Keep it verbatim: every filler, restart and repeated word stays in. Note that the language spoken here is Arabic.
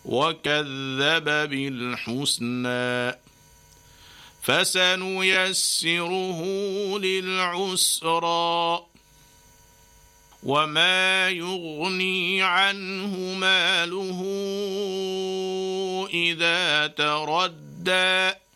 وكذب بالحسنى فسنيسره للعسرى وما يغني عنه ماله إذا تردى